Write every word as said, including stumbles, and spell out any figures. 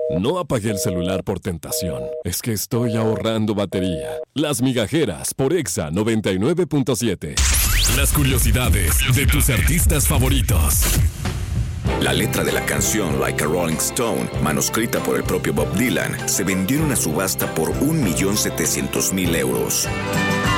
No apagué el celular por tentación. Es que estoy ahorrando batería. Las Migajeras por Exa noventa y nueve punto siete. Las curiosidades de tus artistas favoritos. La letra de la canción Like a Rolling Stone, manuscrita por el propio Bob Dylan, se vendió en una subasta por un millón setecientos mil euros.